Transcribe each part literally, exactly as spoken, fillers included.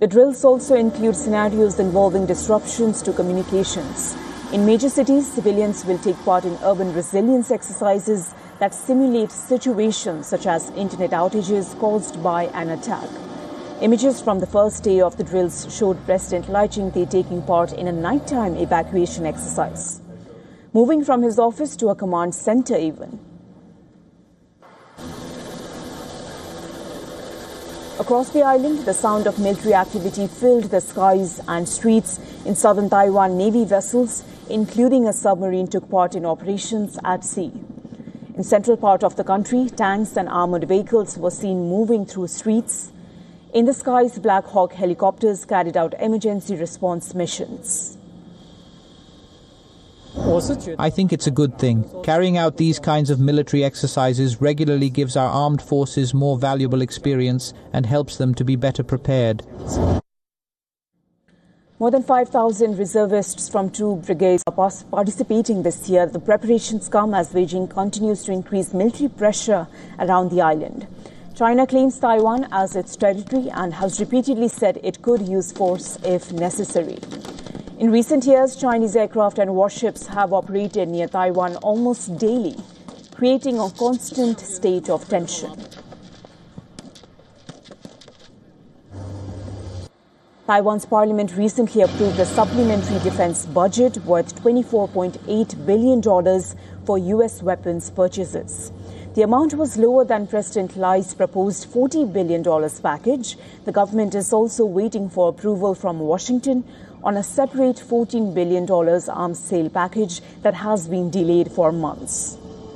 The drills also include scenarios involving disruptions to communications. In major cities, civilians will take part in urban resilience exercises that simulate situations such as internet outages caused by an attack. Images from the first day of the drills showed President Lai Ching-te taking part in a nighttime evacuation exercise, moving from his office to a command center even. Across the island, the sound of military activity filled the skies and streets. In southern Taiwan, Navy vessels, including a submarine, took part in operations at sea. In central part of the country, tanks and armored vehicles were seen moving through streets. In the skies, Black Hawk helicopters carried out emergency response missions. I think it's a good thing. Carrying out these kinds of military exercises regularly gives our armed forces more valuable experience and helps them to be better prepared. More than five thousand reservists from two brigades are participating this year. The preparations come as Beijing continues to increase military pressure around the island. China claims Taiwan as its territory and has repeatedly said it could use force if necessary. In recent years, Chinese aircraft and warships have operated near Taiwan almost daily, creating a constant state of tension. Taiwan's parliament recently approved a supplementary defense budget worth twenty-four point eight billion dollars for U S weapons purchases. The amount was lower than President Lai's proposed forty billion dollars package. The government is also waiting for approval from Washington on a separate fourteen billion dollars arms sale package that has been delayed for months.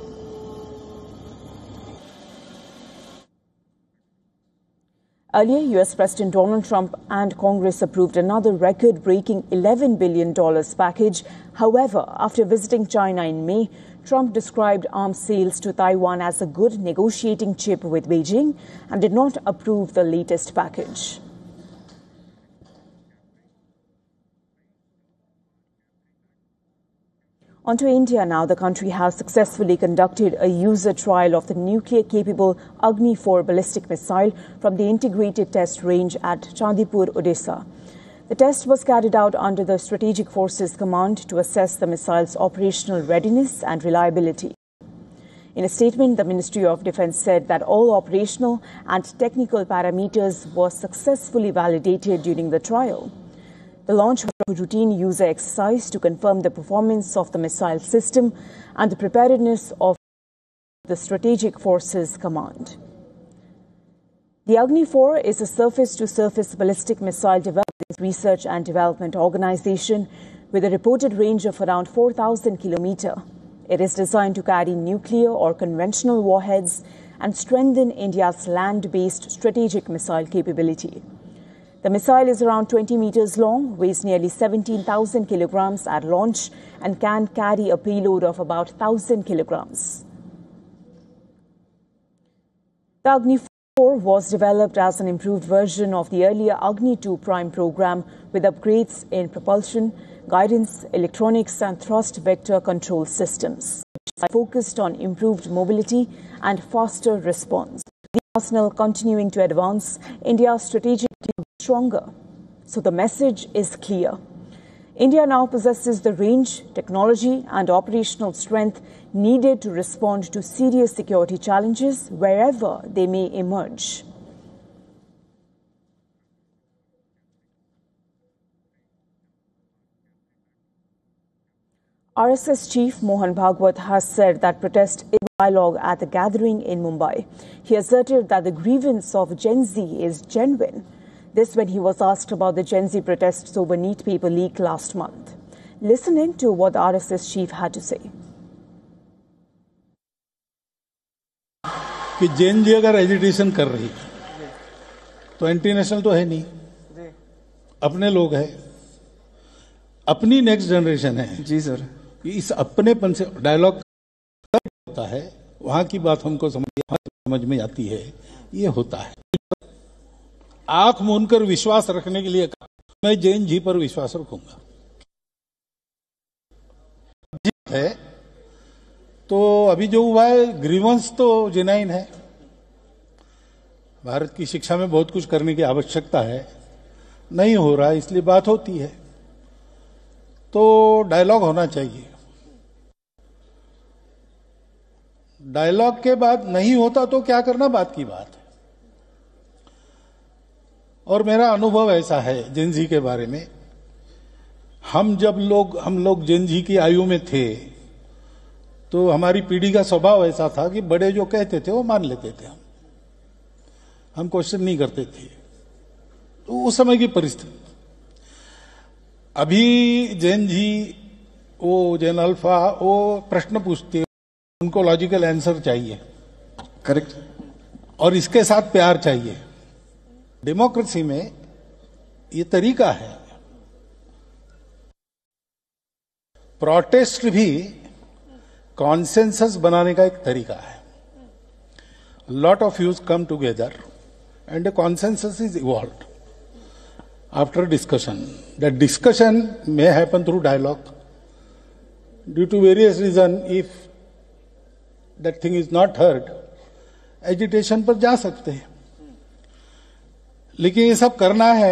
Earlier, U S President Donald Trump and Congress approved another record-breaking eleven billion dollars package. However, after visiting China in May, Trump described arms sales to Taiwan as a good negotiating chip with Beijing and did not approve the latest package. On to India now. The country has successfully conducted a user trial of the nuclear-capable Agni four ballistic missile from the integrated test range at Chandipur, Odisha. The test was carried out under the Strategic Forces Command to assess the missile's operational readiness and reliability. In a statement, the Ministry of Defence said that all operational and technical parameters were successfully validated during the trial. The launch was a routine user exercise to confirm the performance of the missile system and the preparedness of the Strategic Forces Command. The Agni four is a surface-to-surface ballistic missile developed by the Research and Development Organization with a reported range of around four thousand kilometers. It is designed to carry nuclear or conventional warheads and strengthen India's land-based strategic missile capability. The missile is around twenty meters long, weighs nearly seventeen thousand kilograms at launch, and can carry a payload of about one thousand kilograms. The Agni four was developed as an improved version of the earlier Agni two Prime program with upgrades in propulsion, guidance, electronics, and thrust vector control systems, which are focused on improved mobility and faster response. The arsenal continuing to advance, India's strategic stronger. So the message is clear. India now possesses the range, technology, and operational strength needed to respond to serious security challenges wherever they may emerge. R S S chief Mohan Bhagwat has said that protest is dialogue at the gathering in Mumbai. He asserted that the grievance of Gen Z is genuine. This when he was asked about the Gen Z protests over NEET paper leak last month. Listen in to what the R S S chief had to say. कि जेन जी अगर agitation कर रही है तो international तो है नहीं, अपने लोग हैं, अपनी नेक्स्ट जनरेशन है जी सर. इस अपनेपन से डायलॉग होता है, वहां की बात हमको समझ समझ में आती है. ये होता है. आंख मूंदकर विश्वास रखने के लिए मैं जैन जी पर विश्वास रखूंगा. है तो अभी जो हुआ है ग्रीवेंस तो जेन्युइन है. भारत की शिक्षा में बहुत कुछ करने की आवश्यकता है. नहीं हो रहा है, इसलिए बात होती है। तो डायलॉग होना चाहिए। डायलॉग के बाद नहीं होता तो क्या करना, बात की बात है। और मेरा अनुभव ऐसा है जेनजी के बारे में, हम जब लोग हम लोग जेनजी की आयु में थे तो हमारी पीढ़ी का स्वभाव ऐसा था कि बड़े जो कहते थे वो मान लेते थे, हम हम क्वेश्चन नहीं करते थे। तो उस समय की परिस्थिति। अभी जेन जी, वो जेन अल्फा, वो प्रश्न पूछते, उनको लॉजिकल आंसर चाहिए, करेक्ट, और इसके साथ प्यार चाहिए। डेमोक्रेसी में ये तरीका है। प्रोटेस्ट भी कॉन्सेंसस बनाने का एक तरीका है। Lot of views come together and a consensus is evolved after discussion. That discussion may happen through dialogue. Due to various reasons, if that thing is not heard, agitation पर जा सकते हैं। लेकिन ये सब करना है